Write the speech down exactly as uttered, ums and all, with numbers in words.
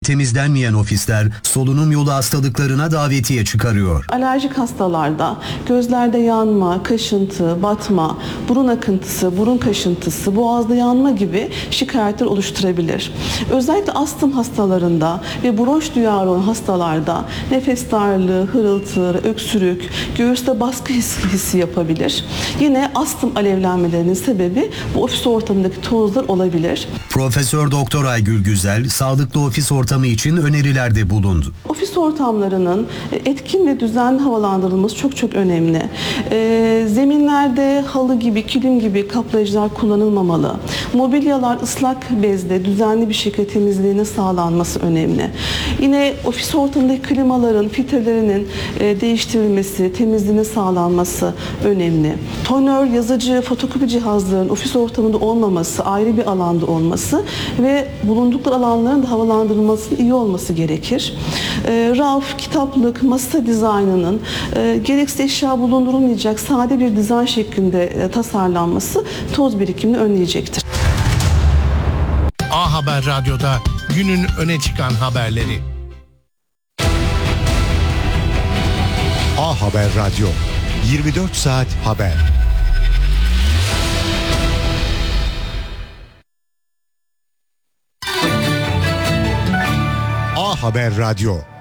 temizlenmeyen ofisler solunum yolu hastalıklarına davetiye çıkarıyor. Alerjik hastalarda gözlerde yanma, kaşıntı, batma, burun akıntısı, burun kaşıntısı, boğazda yanma gibi şikayetler oluşturabilir. Özellikle astım hastalarında ve bronş duyarlı olan hastalarda nefes darlığı, hırıltı, öksürük, göğüste baskı hissi, hissi yapabilir. Yine astım alevlenmelerinin sebebi bu ofis ortamındaki tozlar olabilir. Profesör Doktor Aygül Güzel, sağlıklı ofis ortamı için önerilerde bulundu. Ofis ortamlarının etkin ve düzenli havalandırılması çok çok önemli. E, zeminlerde halı gibi, kilim gibi kaplayıcılar kullanılmamalı. Mobilyalar ıslak bezle düzenli bir şekilde temizliğinin sağlanması önemli. Yine ofis ortamındaki klimaların, filtrelerinin e, değiştirilmesi, temizliğinin sağlanması önemli. Tonör, yazıcı, fotokopi cihazlarının ofis ortamında olmaması, ayrı bir alanda olması ve bulundukları alanların da havalandırılmasının iyi olması gerekir. E, raf, kitaplık, masa dizaynının e, gereksiz eşya bulundurulmayacak sade bir dizayn şeklinde e, tasarlanması toz birikimini önleyecektir. A Haber Radyo'da günün öne çıkan haberleri. A Haber Radyo, yirmi dört saat haber. A Haber Radyo,